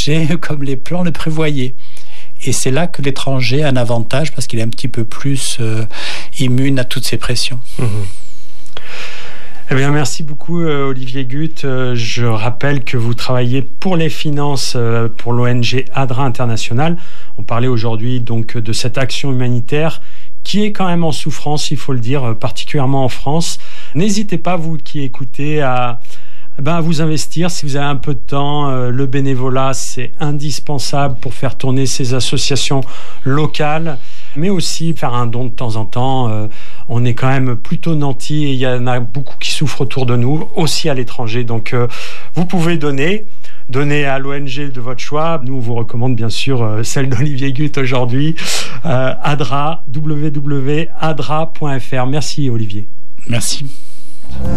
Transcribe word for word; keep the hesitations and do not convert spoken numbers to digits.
marché comme les plans le prévoyaient. Et c'est là que l'étranger a un avantage parce qu'il est un petit peu plus euh, immune à toutes ces pressions. Mmh. Eh bien, merci beaucoup euh, Olivier Gut. Euh, je rappelle que vous travaillez pour les finances euh, pour l'O N G ADRA International. On parlait aujourd'hui donc de cette action humanitaire qui est quand même en souffrance, il faut le dire, particulièrement en France. N'hésitez pas, vous qui écoutez, à, ben, à vous investir si vous avez un peu de temps. Euh, le bénévolat, c'est indispensable pour faire tourner ces associations locales, mais aussi faire un don de temps en temps. Euh, on est quand même plutôt nantis et il y en a beaucoup qui souffrent autour de nous, aussi à l'étranger. Donc, euh, vous pouvez donner. Donnez à l'O N G de votre choix. Nous, on vous recommande bien sûr euh, celle d'Olivier Gut aujourd'hui. Euh, ADRA, w w w point adra point f r. Merci Olivier. Merci.